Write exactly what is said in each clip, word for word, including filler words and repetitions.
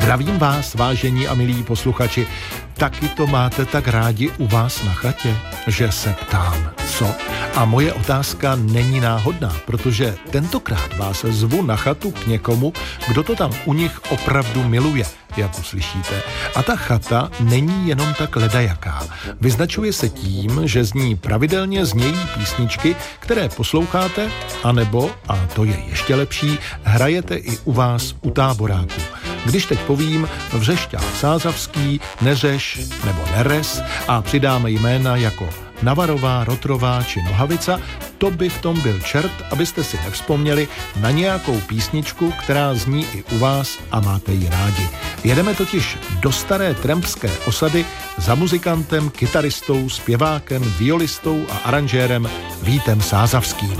Zdravím vás, vážení a milí posluchači. Taky to máte tak rádi u vás na chatě, že se ptám, co? A moje otázka není náhodná, protože tentokrát vás zvu na chatu k někomu, kdo to tam u nich opravdu miluje, jak uslyšíte. A ta chata není jenom tak ledajaká. Vyznačuje se tím, že z ní pravidelně znějí písničky, které posloucháte, anebo, a to je ještě lepší, hrajete i u vás u táboráku. Když teď povím Vřešťák Sázavský, Neřeš nebo Neres a přidáme jména jako Navarová, Rotrová či Nohavica, to by v tom byl čert, abyste si nevzpomněli na nějakou písničku, která zní i u vás a máte ji rádi. Jedeme totiž do staré trampské osady za muzikantem, kytaristou, zpěvákem, violistou a aranžérem Vítem Sázavským.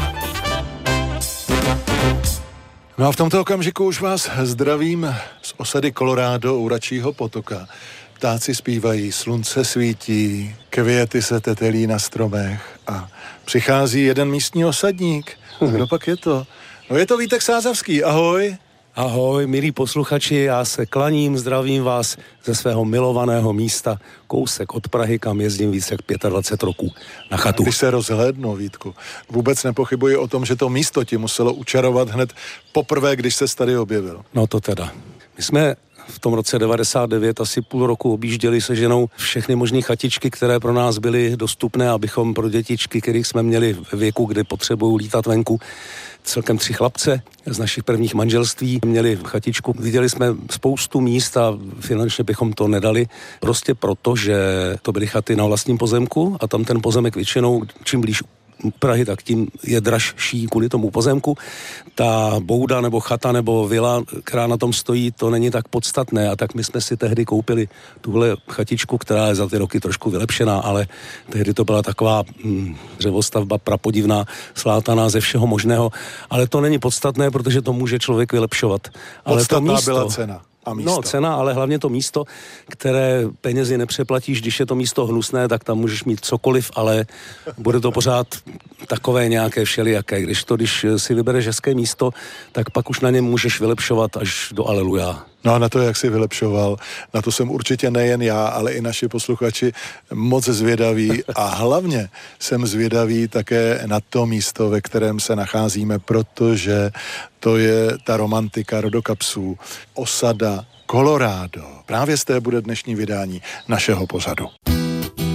No a v tomto okamžiku už vás zdravím z osady Colorado u Račího potoka. Ptáci zpívají, slunce svítí, květy se tetelí na stromech a přichází jeden místní osadník. A kdo pak je to? No je to Vítek Sázavský, ahoj. Ahoj, milí posluchači, já se klaním, zdravím vás ze svého milovaného místa, kousek od Prahy, kam jezdím více jak dvacet pět roků na chatu. Když se rozhlédnu, Vítku, vůbec nepochybuji o tom, že to místo ti muselo učarovat hned poprvé, když se tady objevil. No to teda. My jsme v tom roce devadesát devět asi půl roku objížděli se ženou všechny možné chatičky, které pro nás byly dostupné, abychom pro dětičky, kterých jsme měli ve věku, kdy potřebují lítat venku, celkem tři chlapce z našich prvních manželství měli chatičku. Viděli jsme spoustu míst a finančně bychom to nedali, prostě proto, že to byly chaty na vlastním pozemku a tam ten pozemek většinou, čím blíž Prahy, tak tím je dražší kvůli tomu pozemku. Ta bouda nebo chata nebo vila, která na tom stojí, to není tak podstatné a tak my jsme si tehdy koupili tuhle chatičku, která je za ty roky trošku vylepšená, ale tehdy to byla taková hm, dřevostavba prapodivná, slátaná ze všeho možného, ale to není podstatné, protože to může člověk vylepšovat. Ale podstatná to místo, byla cena. No cena, ale hlavně to místo, které penězi nepřeplatíš, když je to místo hnusné, tak tam můžeš mít cokoliv, ale bude to pořád takové nějaké všelijaké. Když to, když si vybereš hezké místo, tak pak už na něm můžeš vylepšovat až do aleluja. No a na to, jak jsi vylepšoval, na to jsem určitě nejen já, ale i naši posluchači moc zvědaví a hlavně jsem zvědavý také na to místo, ve kterém se nacházíme, protože to je ta romantika rodokapsů, osada Colorado. Právě z té bude dnešní vydání našeho pořadu.